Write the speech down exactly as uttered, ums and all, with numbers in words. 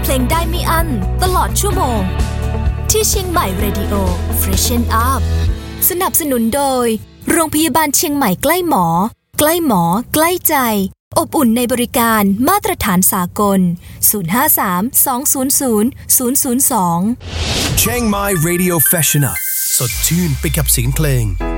เพลงได้ไม่อั้นตลอดชั่วโมงที่เชียงใหม่ Radio Freshen Up สนับสนุนโดยโรงพยาบาลเชียงใหม่ใกล้หมอใกล้หมอใกล้ใจอบอุ่นในบริการมาตรฐานสากลศูนย์ ห้า สาม สอง ศูนย์ ศูนย์ ศูนย์ ศูนย์ สอง Chiang Mai Radio Freshen Up สดชื่นไปกับเสียงเพลง